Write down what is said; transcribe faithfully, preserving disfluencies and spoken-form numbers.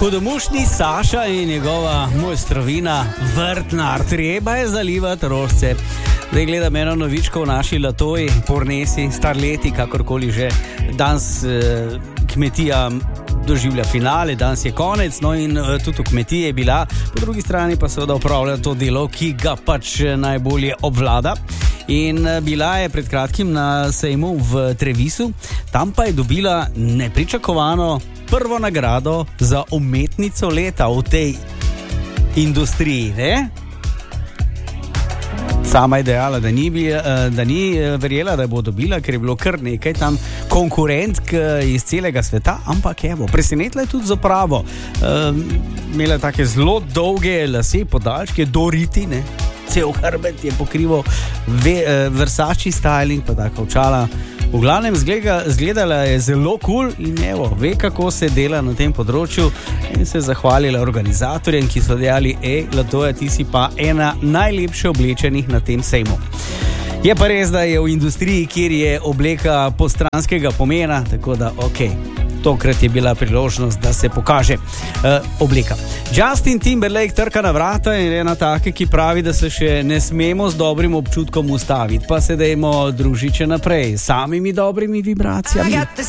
Hudomušni Saša in njegova mojstrovina vrtnar. Treba je zalivati rožce. Zdaj gledam eno novičko v naši Latoji, Pornesi, star leti, kakorkoli že. Danes eh, kmetija doživlja finale, danes je konec, no in eh, tudi v kmetiji je bila, po drugi strani pa seveda upravlja to delo, ki ga pač najbolje obvlada. In bila je pred kratkim na sejmu v Trevisu, tam pa je dobila nepričakovano prvo nagrado za umetnico leta v tej industriji, ne? Sama je dejala, da ni, da ni verjela, da bo dobila, ker je bilo kar nekaj tam konkurentk iz celega sveta, ampak evo, presenetila je tudi z opravo. Um, imela take zelo dolge lase, podaljške, doriti, ne? Cel hrbet je pokrival ve, uh, Versace styling, pa tako očala. V glavnem zgleda, zgledala je zelo cool in evo, ve kako se dela na tem področju in se zahvalila organizatorjem, ki so dejali, ej, Latoja, ti si pa ena najlepše oblečenih na tem sejmu. Je pa res, da je v industriji, kjer je obleka postranskega pomena, tako da okej. Tokrat je bila priložnost, da se pokaže uh, obleka. Justin Timberlake trka na vrata in je ena take, ki pravi, da se še ne smemo z dobrim občutkom ustaviti, pa se dajmo družiti naprej s samimi dobrimi vibracijami.